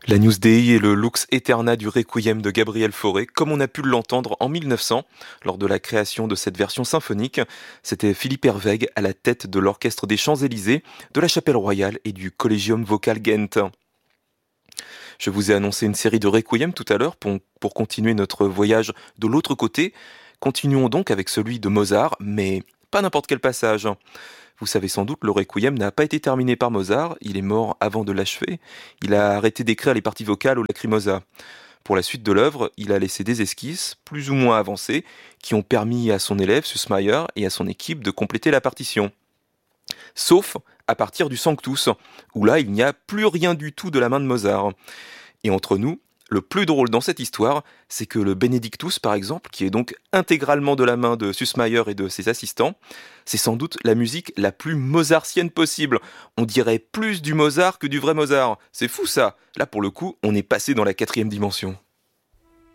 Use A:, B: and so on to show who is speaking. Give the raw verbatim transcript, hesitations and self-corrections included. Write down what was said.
A: L'Agnus Dei est le Lux Aeterna du Requiem de Gabriel Fauré, comme on a pu l'entendre en mille neuf cents, lors de la création de cette version symphonique. C'était Philippe Herwegh à la tête de l'Orchestre des Champs-Élysées, de la Chapelle Royale et du Collegium Vocal Ghent. Je vous ai annoncé une série de Requiem tout à l'heure pour, pour continuer notre voyage de l'autre côté. Continuons donc avec celui de Mozart, mais pas n'importe quel passage. Vous savez sans doute, le Requiem n'a pas été terminé par Mozart, il est mort avant de l'achever, il a arrêté d'écrire les parties vocales au Lacrimosa. Pour la suite de l'œuvre, il a laissé des esquisses, plus ou moins avancées, qui ont permis à son élève, Süssmayr, et à son équipe de compléter la partition. Sauf à partir du Sanctus, où là, il n'y a plus rien du tout de la main de Mozart. Et entre nous, le plus drôle dans cette histoire, c'est que le Benedictus, par exemple, qui est donc intégralement de la main de Süssmayr et de ses assistants, c'est sans doute la musique la plus mozartienne possible. On dirait plus du Mozart que du vrai Mozart. C'est fou ça. Là, pour le coup, on est passé dans la quatrième dimension.